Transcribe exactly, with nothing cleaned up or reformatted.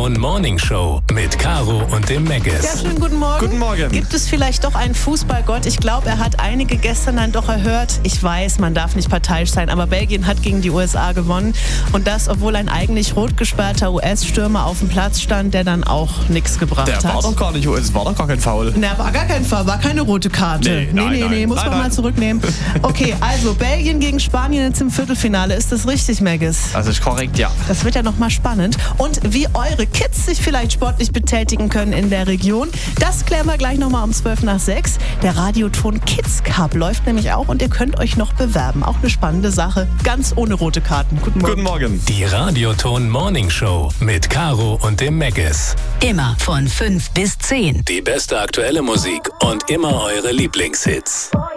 Radioton Morning Show mit Caro und dem Megas. Ja, schönen guten Morgen. Guten Morgen. Gibt es vielleicht doch einen Fußballgott? Ich glaube, er hat einige gestern dann doch erhört. Ich weiß, man darf nicht parteiisch sein, aber Belgien hat gegen die U S A gewonnen. Und das, obwohl ein eigentlich rot gesperrter U S-Stürmer auf dem Platz stand, der dann auch nichts gebracht Der hat. war doch gar nicht U S, war doch gar kein Foul. Na, war gar kein Fall, war keine rote Karte. Nee, nein, nee, nein, nee, muss nein, man nein. mal zurücknehmen. Okay, also Belgien gegen Spanien jetzt im Viertelfinale. Ist das richtig, Megas? Das ist korrekt, ja. Das wird ja nochmal spannend. Und wie eure Kids sich vielleicht sportlich betätigen können in der Region, das klären wir gleich nochmal um zwölf nach sechs. Der Radioton Kids Cup läuft nämlich auch und ihr könnt euch noch bewerben. Auch eine spannende Sache, ganz ohne rote Karten. Guten Morgen. Guten Morgen. Die Radioton Morning Show mit Caro und dem Megas. Immer von fünf bis zehn. Die beste aktuelle Musik und immer eure Lieblingshits.